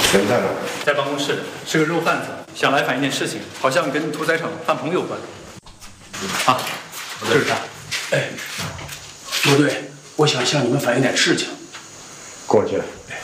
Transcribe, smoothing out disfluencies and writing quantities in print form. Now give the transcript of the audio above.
人在哪？ 在办公室，是个肉贩子，想来反映件事情，好像跟屠宰场范鹏有关。啊，就是他。 哎，罗队，我想向你们反映点事情。 过去。 哎